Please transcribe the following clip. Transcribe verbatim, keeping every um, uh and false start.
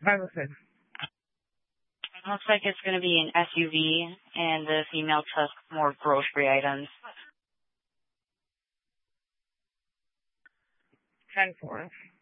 five oh six. Looks like it's going to be an S U V, and the female took more grocery items. ten four.